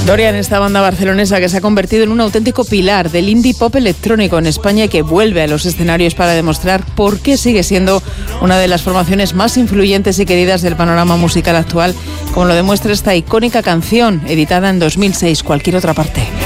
Dorian, esta banda barcelonesa que se ha convertido en un auténtico pilar del indie pop electrónico en España y que vuelve a los escenarios para demostrar por qué sigue siendo una de las formaciones más influyentes y queridas del panorama musical actual, como lo demuestra esta icónica canción editada en 2006, Cualquier otra parte.